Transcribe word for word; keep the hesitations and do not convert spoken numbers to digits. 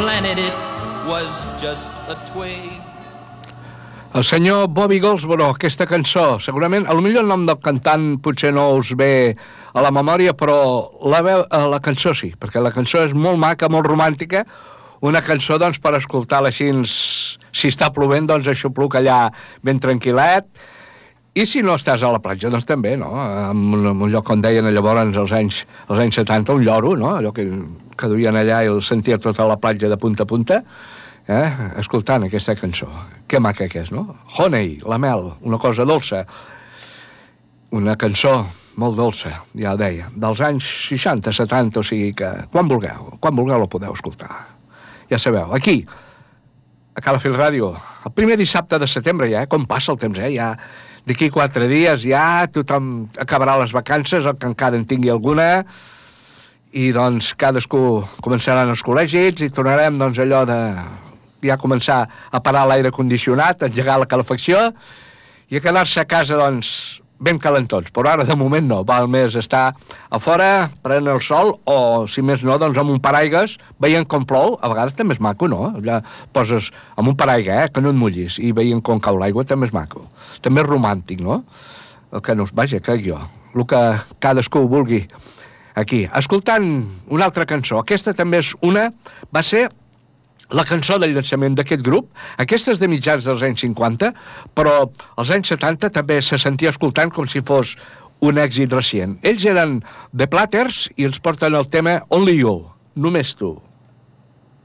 planet, it was just a twig. El senyor Bobby Goldsboro, aquesta cançó, segurament, a lo millor el nom del cantant potser no us ve a la memòria, però la, veu, la cançó sí, perquè la cançó és molt maca, molt romàntica, una cançó, doncs, per escoltar-la així, si està plovent, doncs, aixopluc allà ben tranquil·let, i si no estàs a la platja, doncs també, no? En un lloc on deien llavors, als anys, als anys setanta, un lloro, no? Allò que, que duien allà i el sentia tota la platja de punta a punta, eh? Escoltant aquesta cançó. Que maca que és, no? Honey, la mel, una cosa dolça. Una cançó molt dolça, ja ho deia, dels anys seixanta, setanta, o sigui que quan vulgueu, quan vulgueu la podeu escoltar. Ja sabeu, aquí, a Calafell Ràdio, el primer dissabte de setembre ja, com passa el temps, eh? Ja d'aquí quatre dies ja tothom acabarà les vacances, el que encara en tingui alguna, i doncs cadascú començaran els col·legis i tornarem doncs allò de ja començar a parar l'aire condicionat, engegar la calefacció i a quedar-se a casa doncs ben calentons, però ara de moment no, val més estar a fora, prenent el sol o si més no, doncs amb un paraigues veient com plou, a vegades també és maco, no? Allà poses amb un paraigues, eh, que no et mullis, i veient com cau l'aigua també és maco, també és romàntic, no? El que no es vaja, crec jo, el que cadascú vulgui aquí, escoltant una altra cançó. Aquesta també és una, va ser la cançó del llançament d'aquest grup. Aquesta és de mitjans dels anys cinquanta, però als anys setanta també se sentia escoltant com si fos un èxit recient. Ells eren The Platters i ens porten el tema Only You, només tu.